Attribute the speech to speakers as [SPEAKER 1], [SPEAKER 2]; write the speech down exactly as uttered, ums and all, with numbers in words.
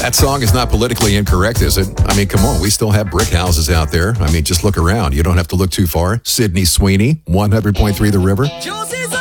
[SPEAKER 1] That song is not politically incorrect, is it? I mean, come on. We still have brick houses out there. I mean, just look around. You don't have to look too far. Sydney Sweeney, one hundred point three The River.
[SPEAKER 2] Josie